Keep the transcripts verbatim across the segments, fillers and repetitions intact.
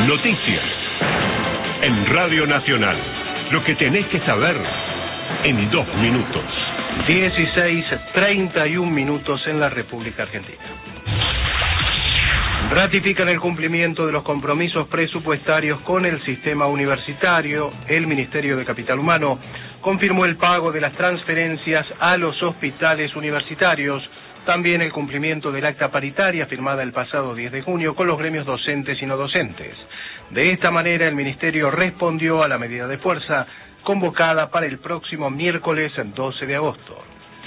Noticias. En Radio Nacional. Lo que tenés que saber en dos minutos. dieciséis, treinta y un minutos en la República Argentina. Ratifican el cumplimiento de los compromisos presupuestarios con el sistema universitario. El Ministerio de Capital Humano confirmó el pago de las transferencias a los hospitales universitarios. También el cumplimiento del acta paritaria firmada el pasado diez de junio con los gremios docentes y no docentes. De esta manera, el Ministerio respondió a la medida de fuerza convocada para el próximo miércoles doce de agosto.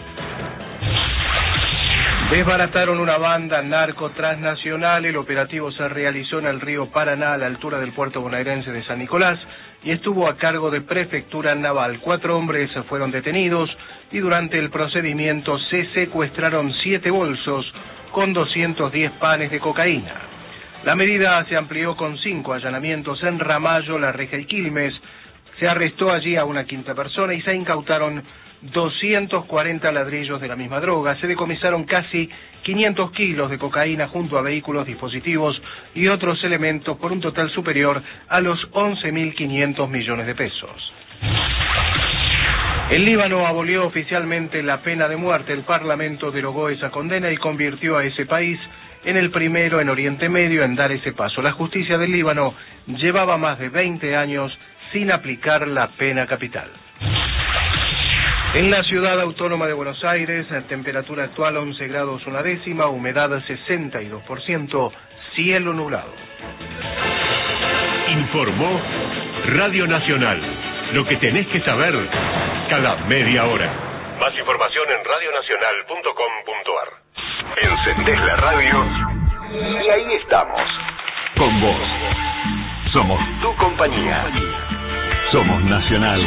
Desbarataron una banda narco transnacional. El operativo se realizó en el río Paraná, a la altura del puerto bonaerense de San Nicolás, y estuvo a cargo de Prefectura Naval. Cuatro hombres fueron detenidos y durante el procedimiento se secuestraron siete bolsos con doscientos diez panes de cocaína. La medida se amplió con cinco allanamientos en Ramallo, La Reja y Quilmes. Se arrestó allí a una quinta persona y se incautaron doscientos cuarenta ladrillos de la misma droga. Se decomisaron casi quinientos kilos de cocaína junto a vehículos, dispositivos y otros elementos por un total superior a los once mil quinientos millones de pesos. El Líbano abolió oficialmente la pena de muerte. El Parlamento derogó esa condena y convirtió a ese país en el primero en Oriente Medio en dar ese paso. La justicia del Líbano llevaba más de veinte años sin aplicar la pena capital. En la ciudad autónoma de Buenos Aires, temperatura actual once grados una décima, humedad sesenta y dos por ciento, cielo nublado. Informó Radio Nacional. Lo que tenés que saber cada media hora. Más información en radio nacional punto com punto ar. Encendés la radio y ahí estamos. Con vos. Somos tu compañía. Somos Nacional.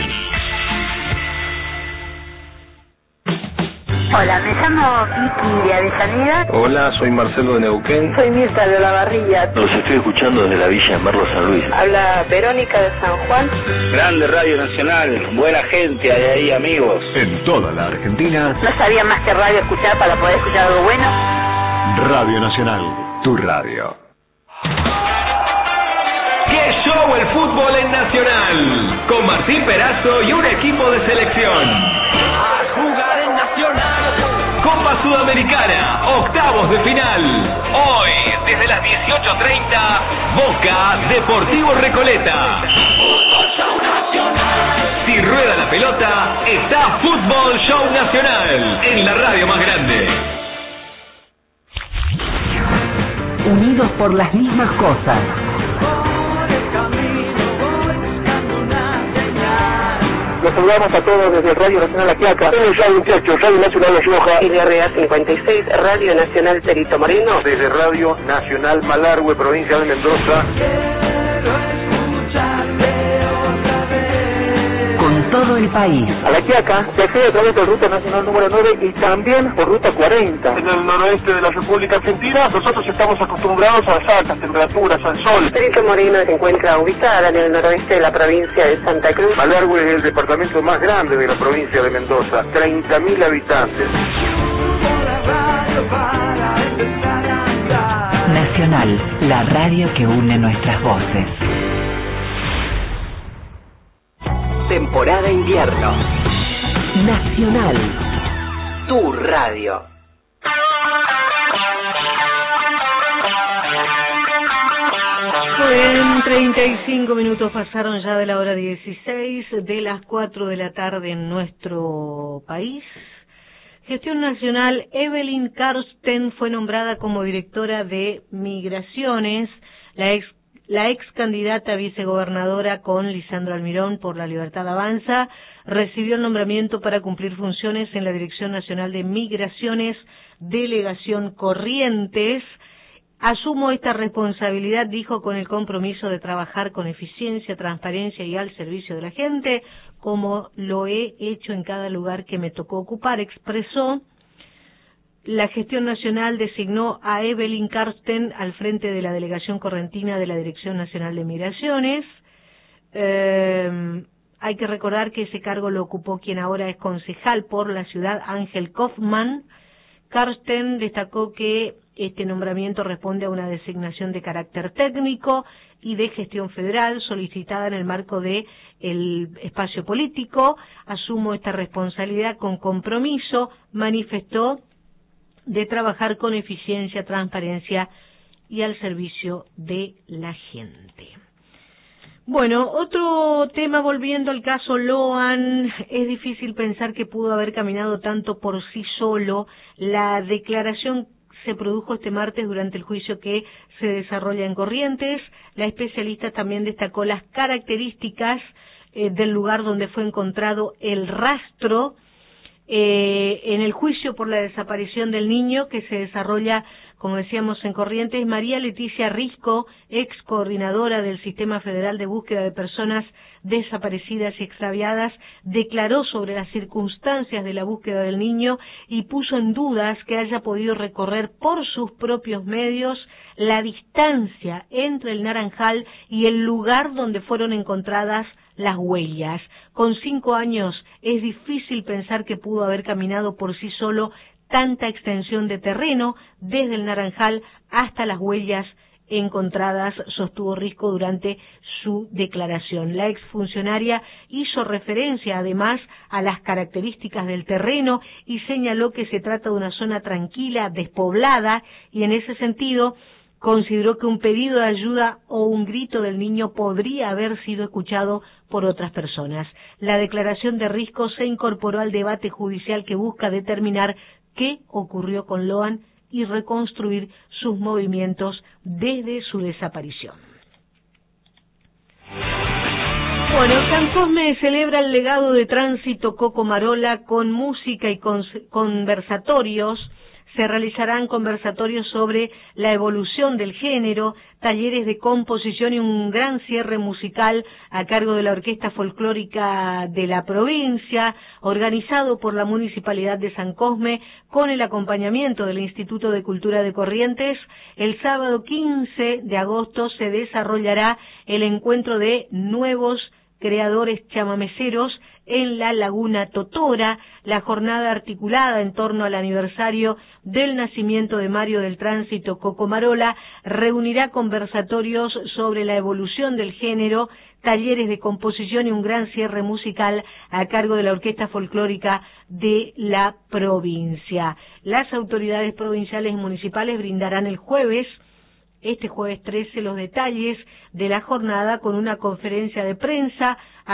Hola, me llamo Vicky de Avellaneda. Hola, soy Marcelo de Neuquén. Soy Mirta de Olavarría. Los estoy escuchando desde la Villa Merlo San Luis. Habla Verónica de San Juan. Grande Radio Nacional, buena gente hay ahí, amigos. En toda la Argentina. No sabía más que radio escuchar para poder escuchar algo bueno. Radio Nacional, tu radio. ¡Qué show el fútbol en Nacional! Con Martín Perazo y un equipo de selección. A jugar en Nacional. Copa Sudamericana, octavos de final. Hoy, desde las dieciocho treinta, Boca Deportivo Recoleta. Fútbol Show Nacional. Si rueda la pelota, está Fútbol Show Nacional en la radio más grande. Unidos por las mismas cosas. Los saludamos a todos desde Radio Nacional La Quiaca. Soy ya muchachos, Radio Nacional La Rioja. L R A cincuenta y seis, Radio Nacional Perito Moreno. Desde Radio Nacional Malargüe, provincia de Mendoza. Con todo el país. A La Quiaca se accede a través de Ruta Nacional número nueve y también por Ruta cuarenta. En el noroeste de la República Argentina, nosotros estamos acostumbrados a las altas temperaturas, al sol. Perito Moreno se encuentra ubicada en el noroeste de la provincia de Santa Cruz. Malargüe es el departamento más grande de la provincia de Mendoza, treinta mil habitantes. Nacional, la radio que une nuestras voces. Temporada invierno. Nacional, tu radio. En treinta y cinco minutos pasaron ya de la hora dieciséis, de las cuatro de la tarde en nuestro país. Gestión Nacional, Evelyn Karsten fue nombrada como directora de Migraciones. La ex La ex candidata a vicegobernadora con Lisandro Almirón por La Libertad Avanza recibió el nombramiento para cumplir funciones en la Dirección Nacional de Migraciones, Delegación Corrientes. Asumo esta responsabilidad, dijo, con el compromiso de trabajar con eficiencia, transparencia y al servicio de la gente, como lo he hecho en cada lugar que me tocó ocupar, expresó. La gestión nacional designó a Evelyn Karsten al frente de la delegación correntina de la Dirección Nacional de Migraciones. Eh, hay que recordar que ese cargo lo ocupó quien ahora es concejal por la ciudad, Ángel Kaufman. Karsten destacó que este nombramiento responde a una designación de carácter técnico y de gestión federal solicitada en el marco de el espacio político. Asumo esta responsabilidad con compromiso, manifestó, de trabajar con eficiencia, transparencia y al servicio de la gente. Bueno, otro tema, volviendo al caso Loan, es difícil pensar que pudo haber caminado tanto por sí solo. La declaración se produjo este martes durante el juicio que se desarrolla en Corrientes. La especialista también destacó las características eh, del lugar donde fue encontrado el rastro eh, en el juicio por la desaparición del niño que se desarrolla, como decíamos, en Corrientes. María Leticia Risco, ex coordinadora del Sistema Federal de Búsqueda de Personas Desaparecidas y Extraviadas, declaró sobre las circunstancias de la búsqueda del niño y puso en dudas que haya podido recorrer por sus propios medios la distancia entre el Naranjal y el lugar donde fueron encontradas las huellas. Con cinco años es difícil pensar que pudo haber caminado por sí solo tanta extensión de terreno desde el Naranjal hasta las huellas encontradas, sostuvo Risco durante su declaración. La exfuncionaria hizo referencia además a las características del terreno y señaló que se trata de una zona tranquila, despoblada, y en ese sentido consideró que un pedido de ayuda o un grito del niño podría haber sido escuchado por otras personas. La declaración de Risco se incorporó al debate judicial que busca determinar qué ocurrió con Loan y reconstruir sus movimientos desde su desaparición. Bueno, San Cosme celebra el legado de Tránsito Coco Marola con música y con conversatorios. Se realizarán conversatorios sobre la evolución del género, talleres de composición y un gran cierre musical a cargo de la Orquesta Folclórica de la provincia, organizado por la Municipalidad de San Cosme, con el acompañamiento del Instituto de Cultura de Corrientes. El sábado quince de agosto se desarrollará el encuentro de nuevos creadores chamameceros en la Laguna Totora. La jornada articulada en torno al aniversario del nacimiento de Mario del Tránsito Coco Marola reunirá conversatorios sobre la evolución del género, talleres de composición y un gran cierre musical a cargo de la Orquesta Folclórica de la provincia. Las autoridades provinciales y municipales brindarán el jueves Este jueves trece los detalles de la jornada con una conferencia de prensa